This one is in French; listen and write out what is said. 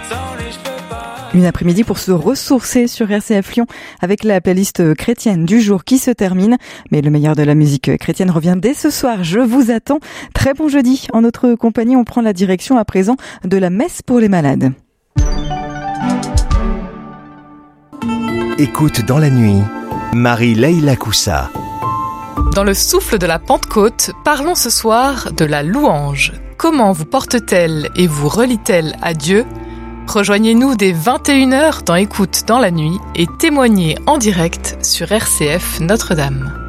Une après-midi pour se ressourcer sur RCF Lyon avec la playlist chrétienne du jour qui se termine. Mais le meilleur de la musique chrétienne revient dès ce soir. Je vous attends. Très bon jeudi. En notre compagnie, on prend la direction à présent de la messe pour les malades. Écoute dans la nuit, Marie-Leila Coussa. Dans le souffle de la Pentecôte, parlons ce soir de la louange. Comment vous porte-t-elle et vous relie-t-elle à Dieu ? Rejoignez-nous dès 21h dans Écoute dans la nuit et témoignez en direct sur RCF Notre-Dame.